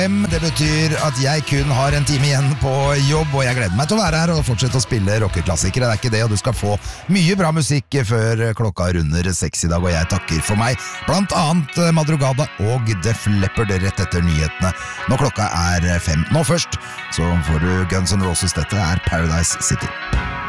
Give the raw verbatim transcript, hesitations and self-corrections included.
Det betyr at jeg kun har en time igjen på jobb, og jeg gleder meg til å være her og fortsette å spille rockeklassikere. Det er ikke det, og du skal få mye bra musikk før klokka runder seks i dag, og jeg takker for meg. Blant annet Madrugada og Def Leppard rett etter nyhetene. Når klokka er fem. Nå først, så får du Guns N' Roses. Dette er Paradise City.